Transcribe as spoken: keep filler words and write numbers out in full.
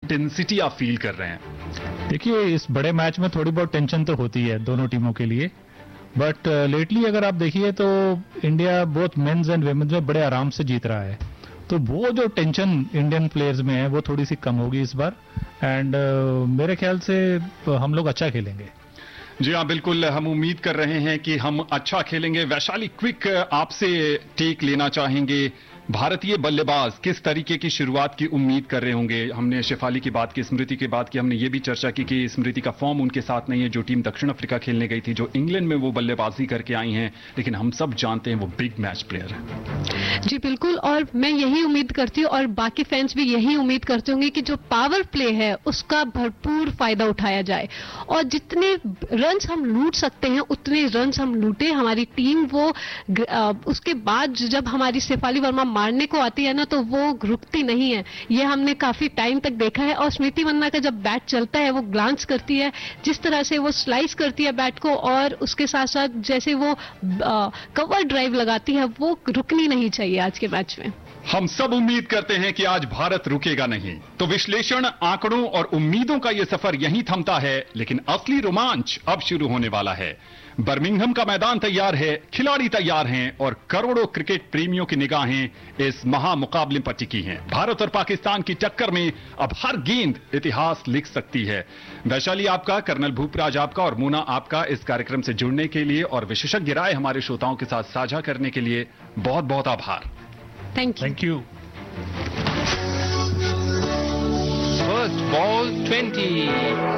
Intensity आप feel कर रहे हैं? देखिए, इस बड़े मैच में थोड़ी बहुत टेंशन तो होती है दोनों टीमों के लिए, बट लेटली अगर आप देखिए तो India both mains and women's में बड़े आराम से जीत रहा है, तो वो जो टेंशन इंडियन प्लेयर्स में है वो थोड़ी सी कम होगी इस बार, एंड uh, मेरे ख्याल से हम लोग अच्छा खेलेंगे। जी हाँ, बिल्कुल, हम उम्मीद कर रहे हैं कि हम अच्छा खेलेंगे। वैशाली, क्विक आपसे टेक लेना चाहेंगे, भारतीय बल्लेबाज किस तरीके की शुरुआत की उम्मीद कर रहे होंगे? हमने शेफाली की बात की, स्मृति की बात की, हमने ये भी चर्चा की कि स्मृति का फॉर्म उनके साथ नहीं है, जो टीम दक्षिण अफ्रीका खेलने गई थी, जो इंग्लैंड में वो बल्लेबाजी करके आई हैं, लेकिन हम सब जानते हैं वो बिग मैच प्लेयर है। जी बिल्कुल, और मैं यही उम्मीद करती हूँ और बाकी फैंस भी यही उम्मीद करते होंगे कि जो पावर प्ले है उसका भरपूर फायदा उठाया जाए और जितने रन हम लूट सकते हैं उतने रन हम लूटे। हमारी टीम वो उसके बाद जब हमारी शेफाली वर्मा मारने को आती है ना, तो वो रुकती नहीं है। ये हमने काफी टाइम तक देखा है। और स्मृति मन्ना का जब बैट चलता है वो ग्लांस करती है, जिस तरह से वो स्लाइस करती है बैट को, और उसके साथ साथ जैसे वो आ, कवर ड्राइव लगाती है, वो रुकनी नहीं चाहिए आज के मैच में। हम सब उम्मीद करते हैं कि आज भारत रुकेगा नहीं। तो विश्लेषण, आंकड़ों और उम्मीदों का यह सफर यहीं थमता है, लेकिन असली रोमांच अब शुरू होने वाला है। बर्मिंघम का मैदान तैयार है, खिलाड़ी तैयार हैं और करोड़ों क्रिकेट प्रेमियों की निगाहें इस महामुकाबले पर टिकी हैं। भारत और पाकिस्तान की टक्कर में अब हर गेंद इतिहास लिख सकती है। वैशाली आपका, कर्नल भूपराज आपका और मोना आपका इस कार्यक्रम से जुड़ने के लिए और विशेषज्ञ राय हमारे श्रोताओं के साथ साझा करने के लिए बहुत बहुत आभार। Thank you. Thank you. First ball twenty.